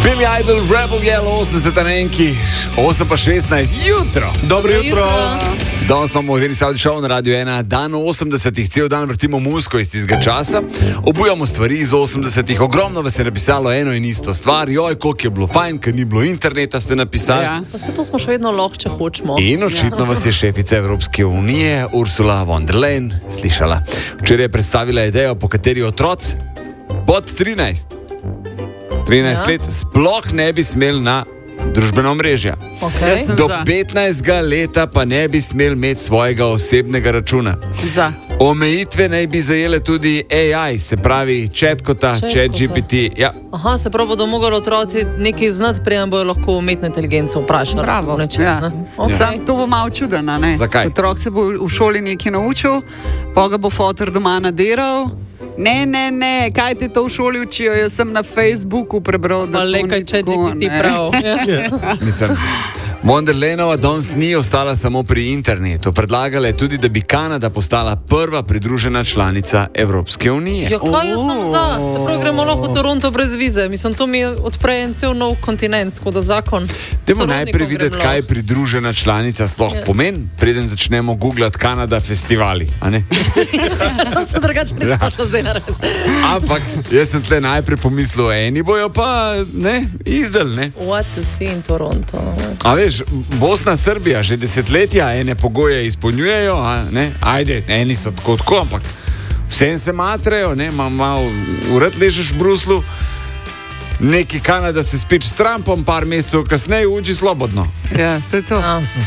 Billy Idol, Rebel Yell, 80 enki, 8:16 jutro. Dobro jutro. Danes imamo Deni Savdi Show na Radio 1, dan 80-ih, cel dan vrtimo muziko iz tistega časa, obujamo stvari iz 80-ih, ogromno vas je napisalo eno in isto stvar, joj, koliko je bilo fajn, ker ni bilo interneta, ste napisali. Ja. Pa se to smo še vedno lahko, če hočemo. In očitno vas je šefica Evropske unije, Ursula von der Leyen, slišala. Včeraj je predstavila idejo, po kateri otroci pod 13 let sploh ne bi smeli na družbeno omrežje. Okay. Do 15 leta pa ne bi smeli imeti svojega osebnega računa. Za. Omejitve naj bi zajele tudi AI, se pravi ChatGPT, ChatGPT. Ja. Aha, se pravi, bodo mogli otroci nekaj znati, preden bojo lahko umetno inteligenco vprašali. Bravo. Nečem, Ja. Okay. To bo malo čudeno, ne? Zakaj? Otrok se bo v šoli nekaj naučil, pa ga bo fotor doma nadiral. Ne, kaj te to v šoli učijo? Jaz sem na Facebooku prebral, da Pa le kaj ChatGPT prav. Mislim, von der Leyenova danes ni ostala samo pri internetu. Predlagala je tudi, da bi Kanada postala prva pridružena članica Evropske unije. Ja, kaj jaz sem za? Se pravi, gremo lahko v Toronto brez vize. Mislim, to mi odpre en cel nov kontinent, tako da zakon. Dajmo najprej videti, kaj pridružena članica sploh pomeni, preden začnemo googlati Kanada festivali. A ne? To se drugače prispošla zdaj narediti. Ampak jaz sem tle najprej pomislil, eni bojo pa izdal, ne? What to see in Toronto. A veš, Bosna, Srbija že desetletja ene pogoje izpolnjujejo, ne? Ajde, eni so tako, ampak vsem se matrejo, ne? Malo urad ležeš v Bruslu, neki Kanada se spič s Trumpom, par mesecev kasneje uči slobodno. Ja, to je to.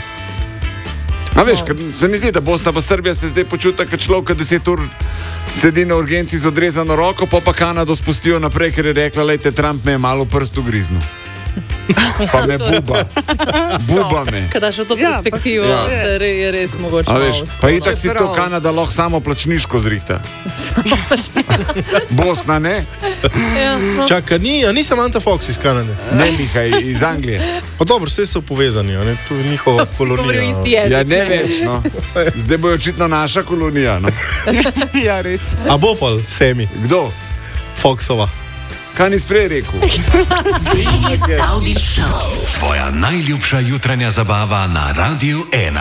A veš, ker se mi zdi, da Bosna pa Srbija se zdaj počuta, kot človek 10 ur sedi na urgenci z odrezano roko, pa Kanado spustijo naprej, ker je rekla, lejte, Trump me je malo prst ugriznil. Pa me buba me. Kada še to perspektivo, je res mogoče. A veš, pa itak si to Kanada lahko samo plačniško zrihta. Bosna, ne? Čaka, ni Samantha Fox iz Kanade. Ne, Mihaj, iz Anglije. Pa dobro, vse so povezani, ne? Tu je njihova kolonija. Govorijo isti jezik. Ja, ne več, no. Zdaj bo očitno naša kolonija, no. Ja, res. A bo pa Semi, Kdo? Foxova. Kaj nisi prej rekel? Deni Savdi Show. Tvoja najljubša jutranja zabava na Radio 1.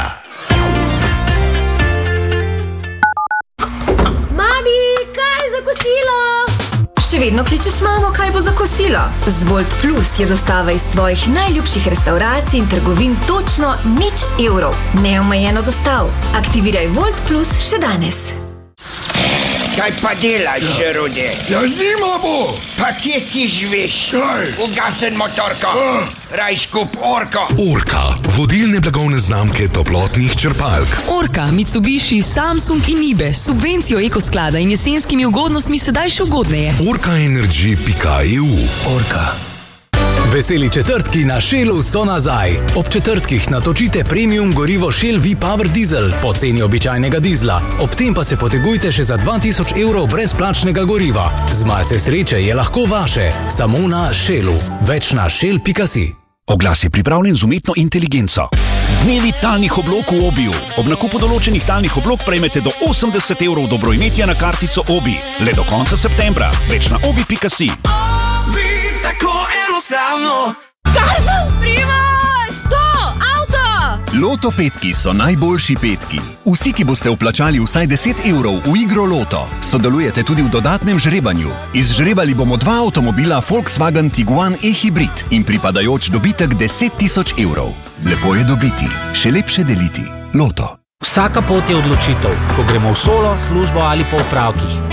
Mami, kaj za kosilo? Še vedno kličeš mamo, kaj bo za kosilo? Z Volt Plus je dostava iz tvojih najljubših restauracij in trgovin točno 0 evrov. Neomejeno dostav. Aktiviraj Volt Plus še danes. Kaj pa delaš, Žerude? Ja, zima bo! Pa kje ti živiš? Ugasen motorko. Raj skup Orko. Orka, vodilne blagovne znamke toplotnih črpalk. Orka, Mitsubishi, Samsung in Nibe s subvencijo ekosklada in jesenskimi ugodnostmi sedaj še ugodneje. Orkaenergy.eu. Orka. Veseli četrtki na Shellu so nazaj. Ob četrtkih natočite premium gorivo Shell V-Power Diesel po ceni običajnega dizla. Ob tem pa se potegujte še za 2000 evrov brezplačnega goriva. Z malce sreče je lahko vaše. Samo na Shellu. Več na shell.si. Oglas je pripravljen z umetno inteligenco. Dnevi talnih oblog v Obiju. Ob nakupu določenih talnih oblog prejmete do 80 evrov dobroimetja na kartico Obi. Le do konca septembra. Več na obi.si. Obi, tako enostavno. Tarzan, Primož! To, avto! Loto petki so najboljši petki. Vsi, ki boste vplačali vsaj 10 evrov v igro Loto, sodelujete tudi v dodatnem žrebanju. Izžrebali bomo 2 avtomobila Volkswagen Tiguan e-hybrid in pripadajoč dobitek 10 000 evrov. Lepo je dobiti, še lepše deliti. Loto. Vsaka pot je odločitev, ko gremo v šolo, službo ali po opravkih.